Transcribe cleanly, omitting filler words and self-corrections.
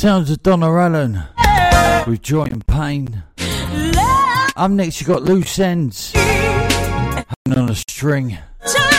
Sounds of Donna Allen with Joy and Pain. Up next, you got Loose Ends hanging on a string.